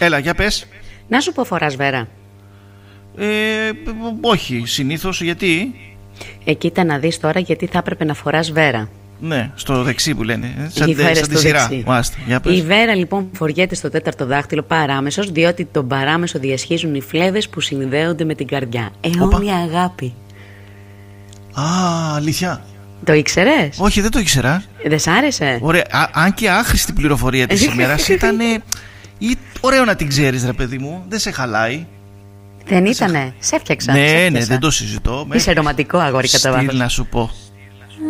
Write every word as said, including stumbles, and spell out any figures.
Έλα, για πες. Να σου πω, φοράς βέρα? Ε, όχι, συνήθως. Γιατί? Ε, κοίτα να δεις τώρα, γιατί θα έπρεπε να φοράς βέρα. Ναι, στο δεξί που λένε. Σαν, Η βέρα σαν στο τη σειρά. δεξί. Για πες. Η βέρα λοιπόν φοριέται στο τέταρτο δάχτυλο παράμεσος, διότι τον παράμεσο διασχίζουν οι φλέβες που συνδέονται με την καρδιά. Αιώνια αγάπη. Α, αλήθεια. Το ήξερες? Όχι, δεν το ήξερα. Δεν σ' άρεσε? Ωραία, α, αν και άχρηστη πληροφορία της ημέρας ήταν. Ή, ωραίο να την ξέρεις, ρε παιδί μου. Δεν σε χαλάει. Δεν ήτανε, σε έφτιαξα. Ναι, σε ναι, δεν το συζητώ. Είσαι ρομαντικό αγόρι κατά βάθος. Στυλ να σου πω.